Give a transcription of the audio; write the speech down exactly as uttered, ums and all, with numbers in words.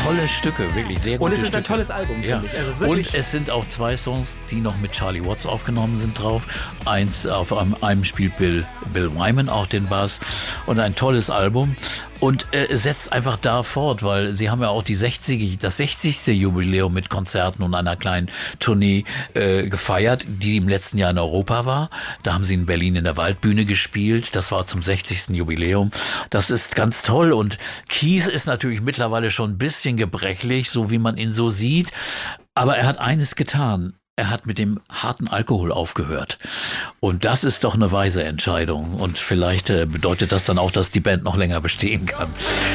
tolle Stücke, wirklich sehr gute Und es ist Stücke. ein tolles Album, Ja. finde ich. Also wirklich. Und es sind auch zwei Songs, die noch mit Charlie Watts aufgenommen sind drauf. Eins auf einem, einem spielt Bill, Bill Wyman auch den Bass. Und ein tolles Album. Und äh, es setzt einfach da fort, weil sie haben ja auch die sechzig, das sechzigste Jubiläum mit Konzerten und einer kleinen Tournee äh, gefeiert, die im letzten Jahr in Europa war. Da haben sie in Berlin in der Waldbühne gespielt. Das war zum sechzigsten Jubiläum. Das ist ganz toll. Und Keith ist natürlich mittlerweile schon ein bisschen gebrechlich, so wie man ihn so sieht. Aber er hat eines getan. Er hat mit dem harten Alkohol aufgehört. Und das ist doch eine weise Entscheidung. Und vielleicht äh, bedeutet das dann auch, dass die Band noch länger bestehen kann.